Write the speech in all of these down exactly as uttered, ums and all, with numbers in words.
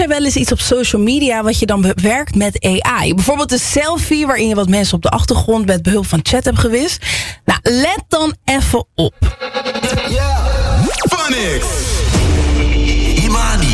jij wel eens iets op social media wat je dan bewerkt met A I? Bijvoorbeeld een selfie waarin je wat mensen op de achtergrond met behulp van chat hebt gewist. Nou, let dan even op. Yeah. Phonics. Imani.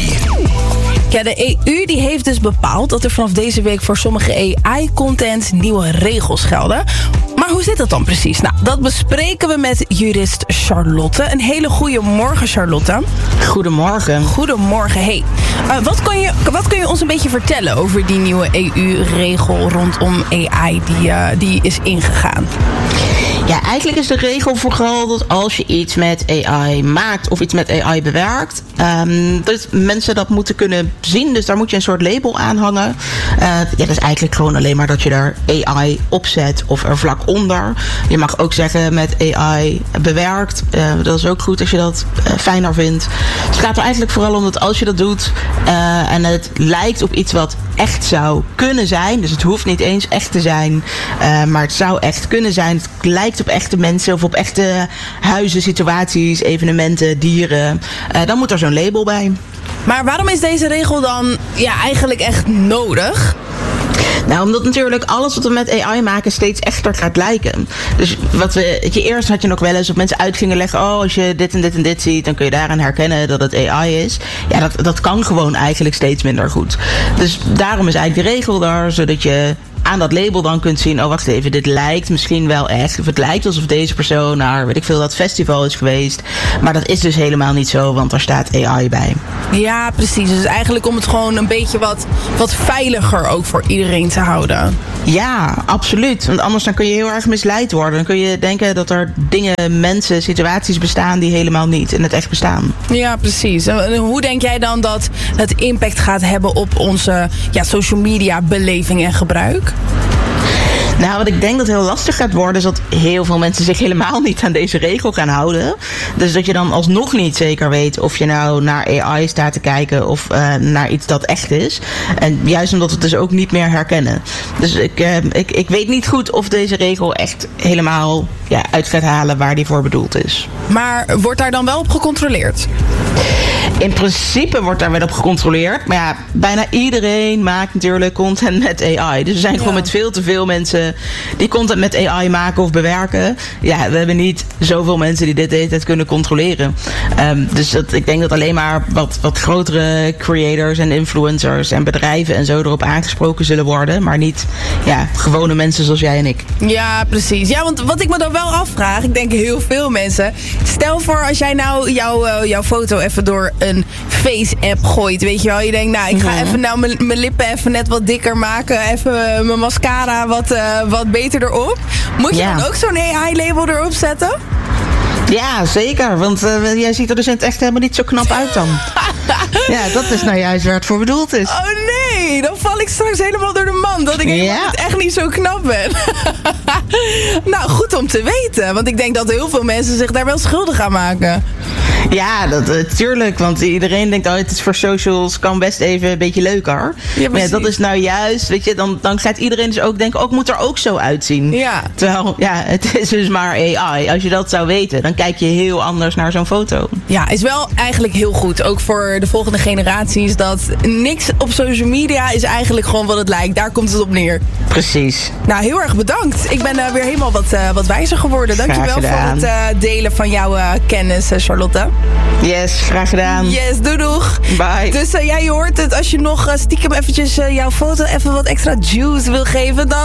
Ja, de E U die heeft dus bepaald dat er vanaf deze week voor sommige A I-content nieuwe regels gelden. Maar hoe zit dat dan precies? Nou, dat bespreken we met jurist Charlotte. Een hele goede morgen, Charlotte. Goedemorgen. Goedemorgen. Hey, uh, wat, kan je, wat kun je ons een beetje vertellen over die nieuwe E U-regel rondom A I die, uh, die is ingegaan? Ja, eigenlijk is de regel vooral dat als je iets met A I maakt of iets met A I bewerkt, um, dat mensen dat moeten kunnen zien. Dus daar moet je een soort label aan hangen. Uh, ja, dat is eigenlijk gewoon alleen maar dat je daar A I op zet of er vlak onder. Je mag ook zeggen met A I bewerkt. Uh, dat is ook goed als je dat uh, fijner vindt. Dus het gaat er eigenlijk vooral om dat als je dat doet uh, en het lijkt op iets wat echt zou kunnen zijn. Dus het hoeft niet eens echt te zijn, uh, maar het zou echt kunnen zijn. Het lijkt op echte mensen of op echte huizen, situaties, evenementen, dieren. Uh, dan moet er zo'n label bij. Maar waarom is deze regel dan ja, eigenlijk echt nodig? Nou, omdat natuurlijk alles wat we met A I maken steeds echter gaat lijken. Dus wat we, je, eerst had je nog wel eens op mensen uit gingen leggen, oh, als je dit en dit en dit ziet, dan kun je daaraan herkennen dat het A I is. Ja, dat, dat kan gewoon eigenlijk steeds minder goed. Dus daarom is eigenlijk de regel daar, zodat je aan dat label dan kunt zien, oh wacht even, dit lijkt misschien wel echt. Of het lijkt alsof deze persoon naar, weet ik veel, dat festival is geweest. Maar dat is dus helemaal niet zo, want daar staat A I bij. Ja, precies. Dus eigenlijk om het gewoon een beetje wat, wat veiliger ook voor iedereen te houden. Ja, absoluut. Want anders dan kun je heel erg misleid worden. Dan kun je denken dat er dingen, mensen, situaties bestaan die helemaal niet in het echt bestaan. Ja, precies. En hoe denk jij dan dat het impact gaat hebben op onze ja, social media beleving en gebruik? Nou, wat ik denk dat heel lastig gaat worden, is dat heel veel mensen zich helemaal niet aan deze regel gaan houden. Dus dat je dan alsnog niet zeker weet of je nou naar A I staat te kijken of uh, naar iets dat echt is. En juist omdat we het dus ook niet meer herkennen. Dus ik, uh, ik, ik weet niet goed of deze regel echt helemaal ja, uit gaat halen waar die voor bedoeld is. Maar wordt daar dan wel op gecontroleerd? In principe wordt daar wel op gecontroleerd. Maar ja, bijna iedereen maakt natuurlijk content met A I. Dus er zijn ja. gewoon met veel te veel mensen die content met A I maken of bewerken. Ja, we hebben niet zoveel mensen die dit de hele tijd kunnen controleren. Um, dus dat, ik denk dat alleen maar wat, wat grotere creators en influencers en bedrijven en zo erop aangesproken zullen worden. Maar niet ja, gewone mensen zoals jij en ik. Ja, precies. Ja, want wat ik me dan wel afvraag, ik denk heel veel mensen. Stel voor als jij nou jouw, uh, jouw foto even door een face-app gooit, weet je wel. Je denkt, nou, ik ga mm-hmm. even nou mijn lippen even net wat dikker maken. Even uh, mijn mascara wat, uh, wat beter erop. Moet je ja. dan ook zo'n A I-label erop zetten? Ja, zeker. Want uh, jij ziet er dus in het echt helemaal niet zo knap uit dan. Ja, dat is nou juist waar het voor bedoeld is. Oh nee, dan val ik straks helemaal door de mand. Dat ik ja. echt niet zo knap ben. Nou, goed om te weten. Want ik denk dat heel veel mensen zich daar wel schuldig aan maken. Ja, dat, uh, tuurlijk. Want iedereen denkt, oh, het is voor socials, kan best even een beetje leuker. Ja, maar ja, dat is nou juist, weet je, dan, dan gaat iedereen dus ook denken, oh, het moet er ook zo uitzien. Ja. Terwijl, ja, het is dus maar A I. Als je dat zou weten, dan kijk je heel anders naar zo'n foto. Ja, is wel eigenlijk heel goed. Ook voor de volgende generaties, dat niks op social media is eigenlijk gewoon wat het lijkt. Daar komt het op neer. Precies. Nou, heel erg bedankt. Ik ben uh, weer helemaal wat, uh, wat wijzer geworden. Dankjewel voor het uh, delen van jouw uh, kennis, uh, Charlotte. Yes, graag gedaan. Yes, doei doeg. Bye. Dus uh, ja, je hoort het. Als je nog uh, stiekem eventjes uh, jouw foto even wat extra juice wil geven, dan